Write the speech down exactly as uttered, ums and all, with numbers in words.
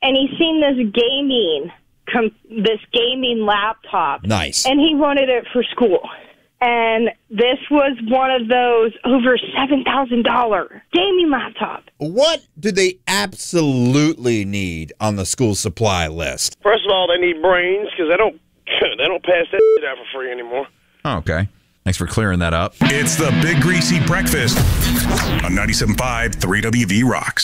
and he seen this gaming, com- this gaming laptop. Nice. And he wanted it for school. And this was one of those over seven thousand dollars gaming laptop. What do they absolutely need on the school supply list? First of all, they need brains because they don't they don't pass that shit out for free anymore. Oh, okay. Thanks for clearing that up. It's the Big Greasy Breakfast on ninety-seven point five three W V Rocks.